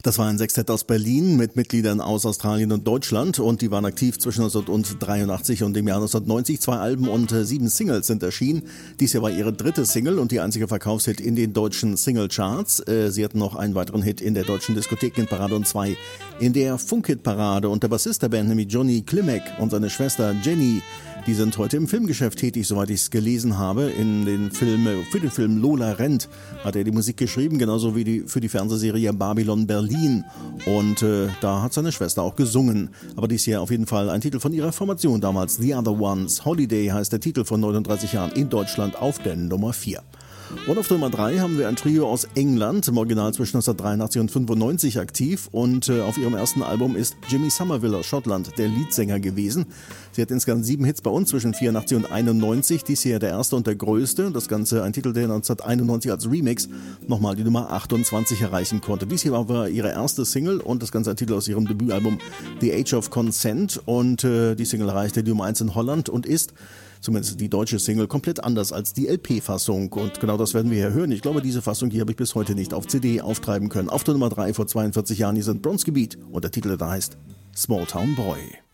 Das war ein Sextett aus Berlin mit Mitgliedern aus Australien und Deutschland und die waren aktiv zwischen 1983 und dem Jahr 1990. 2 Alben und 7 Singles sind erschienen. Dies Jahr war ihre 3. Single und die einzige Verkaufshit in den deutschen Singlecharts. Sie hatten noch einen weiteren Hit in der deutschen Diskothekenparade und 2 in der Funkhitparade. Und der Bassist der Band, nämlich Johnny Klimek und seine Schwester Jenny, die sind heute im Filmgeschäft tätig, soweit ich es gelesen habe. Für den Film Lola rennt hat er die Musik geschrieben, genauso wie für die Fernsehserie Babylon Berlin. Und da hat seine Schwester auch gesungen. Aber dies hier auf jeden Fall ein Titel von ihrer Formation damals, The Other Ones. Holiday heißt der Titel von 39 Jahren in Deutschland auf der Nummer 4. Und auf Nummer 3 haben wir ein Trio aus England, im Original zwischen 1983 und 1995 aktiv. Und auf ihrem ersten Album ist Jimmy Somerville aus Schottland der Leadsänger gewesen. Sie hat insgesamt 7 Hits bei uns zwischen 84 und 91. Dies hier der erste und der größte. Das Ganze ein Titel, der 1991 als Remix nochmal die Nummer 28 erreichen konnte. Dies hier war ihre erste Single und das Ganze ein Titel aus ihrem Debütalbum The Age of Consent. Und die Single erreichte die Nummer 1 in Holland und ist, zumindest die deutsche Single, komplett anders als die LP-Fassung. Und genau das werden wir hier hören. Ich glaube, diese Fassung hier habe ich bis heute nicht auf CD auftreiben können. Auf der Nummer 3 vor 42 Jahren, hier sind Bronzegebiet und der Titel da heißt Small Town Boy.